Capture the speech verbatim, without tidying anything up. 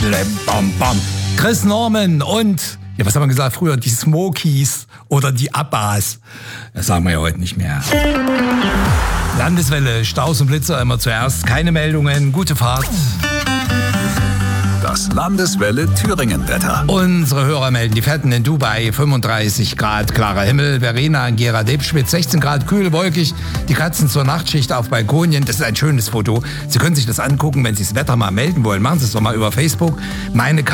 Bam, bam. Chris Norman und, ja, was haben wir gesagt früher, die Smokies oder die Abbas. Das sagen wir ja heute nicht mehr. Landeswelle, Staus und Blitzer immer zuerst. Keine Meldungen, gute Fahrt. Das Landeswelle Thüringen-Wetter. Unsere Hörer melden, die Fetten in Dubai, fünfunddreißig Grad, klarer Himmel. Verena in Gera Debschwitz, sechzehn Grad, kühl, wolkig. Die Katzen zur Nachtschicht auf Balkonien. Das ist ein schönes Foto. Sie können sich das angucken, wenn Sie das Wetter mal melden wollen. Machen Sie es doch mal über Facebook. Meine